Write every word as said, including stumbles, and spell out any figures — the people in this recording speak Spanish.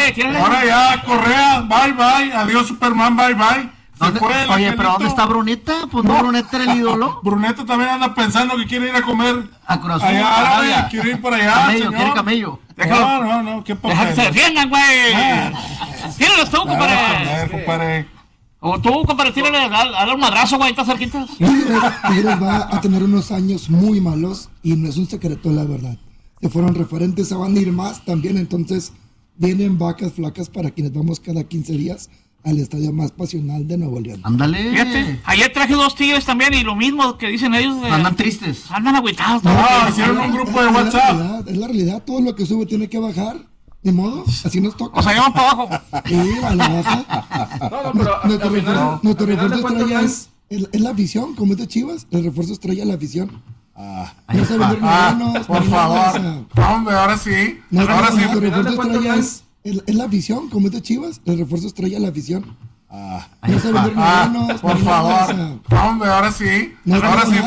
tírale, tírale. Ahora ya, Correa, bye, bye. Adiós, Superman, bye, bye. ¿Dónde, fue el oye, angelito. pero ¿dónde está Bruneta? Pues no, Bruneta era el ídolo. Bruneta también anda pensando que quiere ir a comer. A Cruz Azul, allá, Arabia. árabe, quiere ir para allá, Camello, señor. quiere camello. No, no, no, qué papel. Deja que se defiendan, güey. Tírale tú, compadre. Ah, compadre. O tú, compadre, tírale, dale un madrazo, güey, está cerquita. Tigres, Tigres va a tener unos años muy malos y no es un secreto, la verdad. Que fueron referentes, se van a ir más también, entonces vienen vacas flacas para quienes vamos cada quince días al estadio más pasional de Nuevo León. Ándale. Fíjate, ayer traje dos tigres también y lo mismo que dicen ellos. De, andan tristes. Andan agüitados. No, no hicieron un grupo de es WhatsApp. La realidad, es la realidad, todo lo que sube tiene que bajar. Ni modo, así nos toca. O sea, llevan para abajo. Sí, a la baja. No, no, pero Nuestro al final, refuerzo, nuestro al final refuerzo de cuentas, estrella man, es, es, es la afición, como es de Chivas, el refuerzo estrella es la afición. Ah, No se vender ah, menos, por ni favor. nada, o sea, Hombre, ahora sí. No, ahora no, sí. nuestro al final refuerzo de cuentas, estrella man, es, es, es la afición, como es de Chivas, el refuerzo estrella es la afición. Ah, No se vender ah, menos, por ni nada, o favor. sea, Hombre, ahora sí. no, Ahora no, sí. no,